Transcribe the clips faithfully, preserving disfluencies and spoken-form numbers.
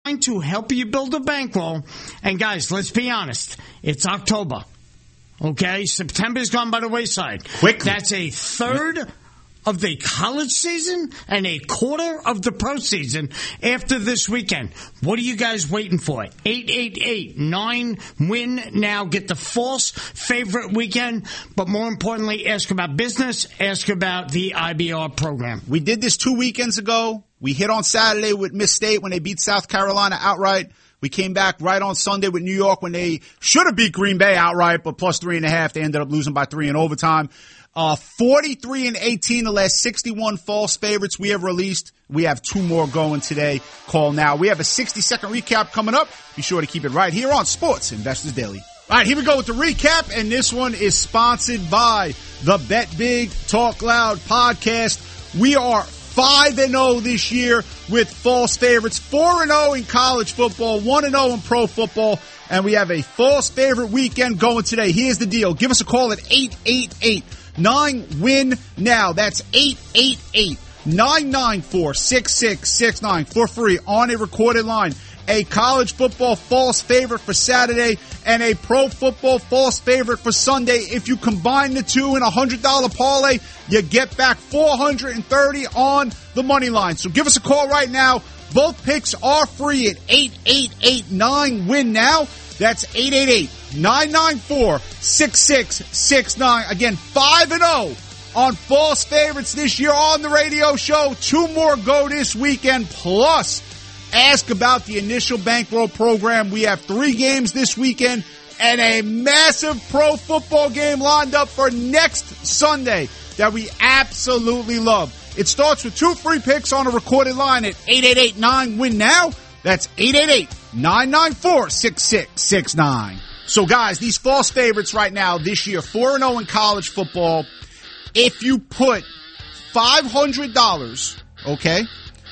to help you build a bankroll. And guys, let's be honest. It's October. Okay? September's gone by the wayside. Quickly. That's a third of the college season and a quarter of the postseason after this weekend. What are you guys waiting for? eight eight eight nine win now. Get the false favorite weekend. But more importantly, ask about business. Ask about the I B R program. We did this two weekends ago. We hit on Saturday with Miss State when they beat South Carolina outright. We came back right on Sunday with New York when they should have beat Green Bay outright, but plus three and a half. They ended up losing by three in overtime. Uh, forty-three and eighteen, the last sixty-one false favorites we have released. We have two more going today. Call now. We have a sixty-second recap coming up. Be sure to keep it right here on Sports Investors Daily. All right, here we go with the recap, and this one is sponsored by the Bet Big Talk Loud podcast. We are five and oh this year with false favorites, four and oh in college football, one and oh in pro football, and we have a false favorite weekend going today. Here's the deal. Give us a call at eight eight eight nine win now. That's eight eight eight nine nine four six six six nine for free on a recorded line. A college football false favorite for Saturday and a pro football false favorite for Sunday. If you combine the two in a one hundred dollars parlay, you get back four hundred thirty dollars on the money line. So give us a call right now. Both picks are free at eight eight eight nine win now. That's eight eight eight nine nine four six six six nine. Again, five and oh on false favorites this year on the radio show. Two more go this weekend, plus ask about the initial bankroll program. We have three games this weekend and a massive pro football game lined up for next Sunday that we absolutely love. It starts with two free picks on a recorded line at eight eight eight nine win now. That's eight eight eight nine nine four six six six nine. So guys, these false favorites right now this year, four and oh in college football. If you put five hundred dollars, okay,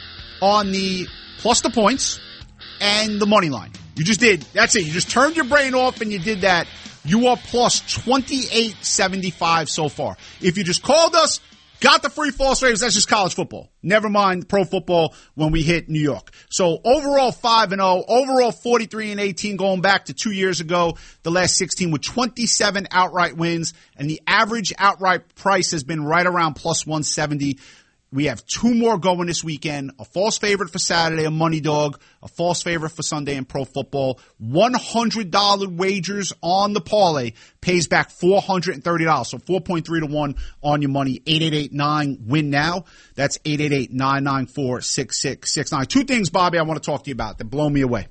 on the plus the points and the money line. You just did. That's it. You just turned your brain off and you did that. You are plus twenty-eight seventy-five so far. If you just called us, got the free false favorites, that's just college football. Never mind pro football when we hit New York. So overall five and oh, overall forty-three and eighteen going back to two years ago. The last sixteen with twenty-seven outright wins, and the average outright price has been right around plus one seventy. We have two more going this weekend, a false favorite for Saturday, a money dog, a false favorite for Sunday in pro football. one hundred dollars wagers on the parlay pays back four hundred thirty dollars, so four point three to one on your money. eight eight eight nine win now. That's eight eight eight nine nine four six six six nine. Two things, Bobby, I want to talk to you about that blow me away.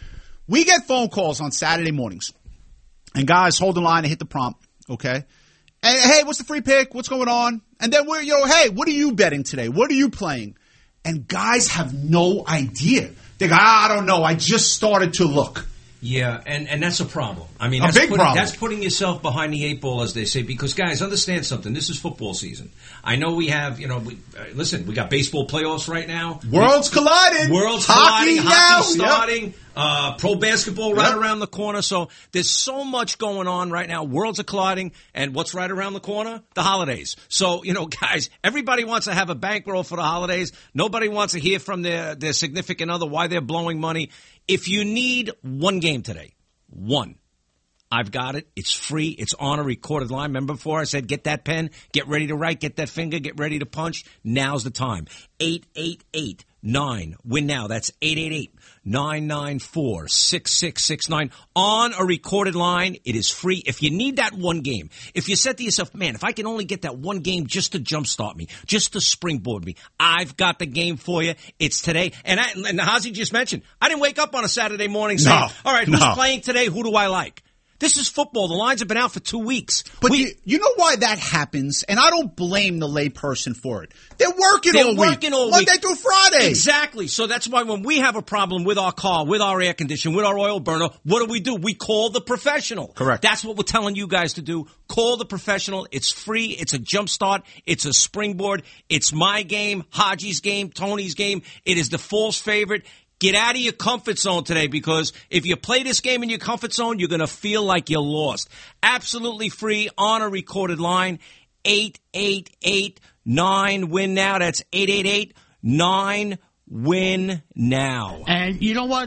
We get phone calls on Saturday mornings, and guys hold the line and hit the prompt, okay? And, hey, what's the free pick? What's going on? And then we're, you know, hey, what are you betting today? What are you playing? And guys have no idea. They go, ah, I don't know. I just started to look. Yeah, and, and that's a problem. I mean, a that's big putting, problem. That's putting yourself behind the eight ball, as they say, because, guys, understand something. This is football season. I know we have, you know, we, uh, listen, we got baseball playoffs right now. Worlds we, colliding. Worlds hockey colliding. now. Hockey starting. Yep. Uh, pro basketball right Yep. around the corner. So there's so much going on right now. Worlds are colliding. And what's right around the corner? The holidays. So, you know, guys, everybody wants to have a bankroll for the holidays. Nobody wants to hear from their, their significant other why they're blowing money. If you need one game today, one. I've got it. It's free. It's on a recorded line. Remember before I said get that pen, get ready to write, get that finger, get ready to punch? Now's the time. eight eight eight nine win now. That's eight eight eight nine nine four six six six nine on a recorded line. It is free. If you need that one game, if you said to yourself, man, if I can only get that one game just to jumpstart me, just to springboard me, I've got the game for you. It's today. And, I, and Hazi just mentioned, I didn't wake up on a Saturday morning saying, No, all right, who's no. playing today? Who do I like? This is football. The lines have been out for two weeks. But we, you, you know why that happens? And I don't blame the layperson for it. They're working They're all week. working all Monday week. through Friday. Exactly. So that's why when we have a problem with our car, with our air conditioner, with our oil burner, what do we do? We call the professional. Correct. That's what we're telling you guys to do. Call the professional. It's free. It's a jump start. It's a springboard. It's my game, Haji's game, Tony's game. It is the false favorite. Get out of your comfort zone today, because if you play this game in your comfort zone, you're going to feel like you lost. Absolutely free on a recorded line. eight eight eight nine win now. That's eight eight eight nine win now. And you know what?